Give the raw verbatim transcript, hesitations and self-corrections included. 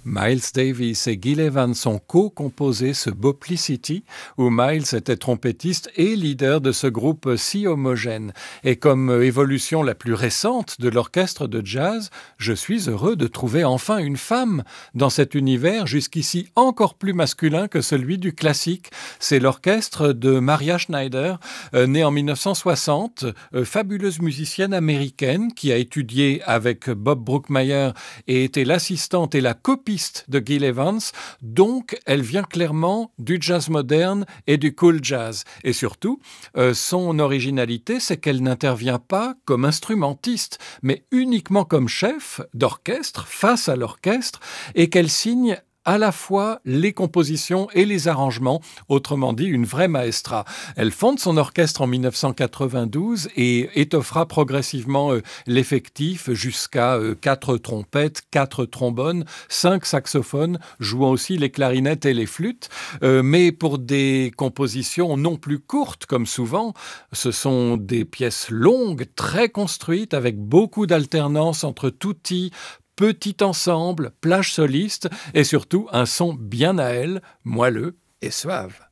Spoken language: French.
Miles Davis et Gil Evans ont co-composé ce Boplicity, où Miles était trompettiste et leader de ce groupe si homogène. Et comme évolution la plus récente de l'orchestre de jazz, je suis heureux de trouver enfin une femme dans cet univers jusqu'ici encore plus masculin que celui du classique. C'est l'orchestre de Maria Schneider, euh, née en dix-neuf cent soixante, euh, fabuleuse musicienne américaine qui a étudié avec Bob Brookmeyer et était l'assistante et la copiste de Gil Evans. Donc, elle vient clairement du jazz moderne et du cool jazz. Et surtout, euh, son originalité, c'est qu'elle n'intervient pas comme instrumentiste, mais uniquement comme chef d'orchestre face à l'orchestre, et qu'elle signe à la fois les compositions et les arrangements, autrement dit une vraie maestra. Elle fonde son orchestre en dix-neuf cent quatre-vingt-douze et étoffera progressivement euh, l'effectif jusqu'à euh, quatre trompettes, quatre trombones, cinq saxophones, jouant aussi les clarinettes et les flûtes. Euh, mais pour des compositions non plus courtes, comme souvent, ce sont des pièces longues, très construites, avec beaucoup d'alternance entre tutti, petit ensemble, plage soliste et surtout un son bien à elle, moelleux et suave.